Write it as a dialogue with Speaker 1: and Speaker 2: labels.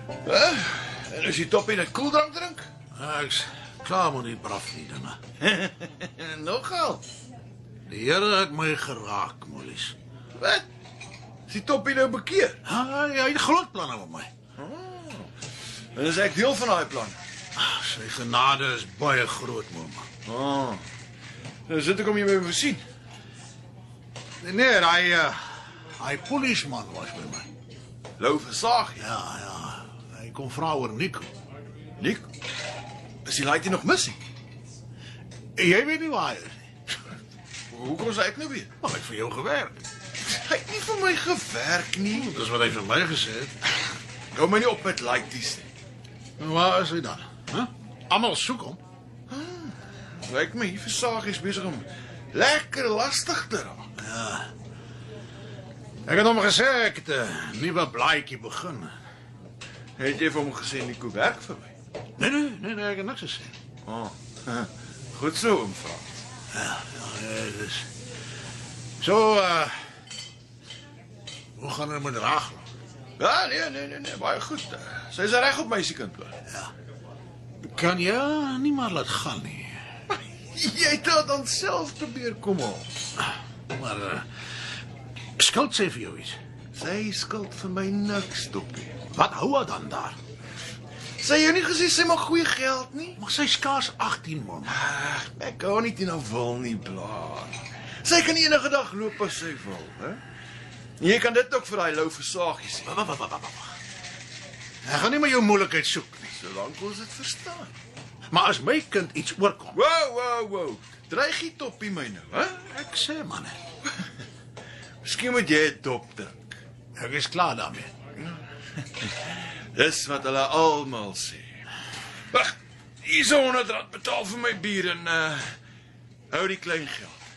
Speaker 1: En as die Toppie net koeldrank drink?
Speaker 2: Ek's klaar met die braf nie dinge.
Speaker 1: Nogal.
Speaker 2: Die Here het my geraak, Mollies.
Speaker 1: Wat? Is die Toppie nou bekeer?
Speaker 2: Hy het groot planne met my.
Speaker 1: En is ek deel van daai plan?
Speaker 2: Sy genade is baie groot, mamma.
Speaker 1: Nou sit ek om jy my te sien.
Speaker 2: Nee, hy polisman was by my.
Speaker 1: Lou Versaag.
Speaker 2: Ja. Hy kom vra oor Nico.
Speaker 1: Nick, is die laaitjie nog mis?
Speaker 2: Jy weet nie waar hy is nie.
Speaker 1: Hoekom sê ek nou weer?
Speaker 2: Maar hy het vir jou gewerk.
Speaker 1: Hy het nie vir my gewerk nie.
Speaker 2: Dis wat hy vir my gesê het.
Speaker 1: Hou my nie op met laaitjies nie.
Speaker 2: En waar is hy dan? Almal soek hom.
Speaker 1: Lyk my hier Versaag is besig om lekker lastig te raak.
Speaker 2: Ek het hom gesê ek het 'n nuwe blaadjie begin.
Speaker 1: Het jy vir hom gesê Nico werk vir my?
Speaker 2: Nee, ek het niks gesê.
Speaker 1: Goed so, omvra.
Speaker 2: Dus. Zo, hoe gaan we met Rachel?
Speaker 1: Ja, nee, baie goed. Sy is reg op meisiekind.
Speaker 2: Kan jy nie maar laat gaan nie.
Speaker 1: Jy het dit dan self probeer kom al.
Speaker 2: Maar skuld sy vir jou iets?
Speaker 1: Sy skuld vir my niks, Toppie.
Speaker 2: Wat hou haar dan daar?
Speaker 1: Sy jou nie gesê sy mag goeie geld nie?
Speaker 2: Maar sy skaars 18, man.
Speaker 1: Ek hou nie teen haar wil nie, blaar. Sy kan enige dag loop as sy wil, hè? Jy kan dit ook vir daai Lou Versaagie sê.
Speaker 2: Wag. Ek gaan nie met jou moeilikheid soek nie.
Speaker 1: Solank ons dit verstaan.
Speaker 2: Maar as my kind iets oorkom.
Speaker 1: Wow. Dreig jy Toppie my nou, hè?
Speaker 2: Ek sê, man.
Speaker 1: Miskien moet jy 'n dop drink.
Speaker 2: Ek is klaar daarmee.
Speaker 1: Dis wat hulle almal sê. Wag, hier's R100 betaal vir my bier en hou die klein geld.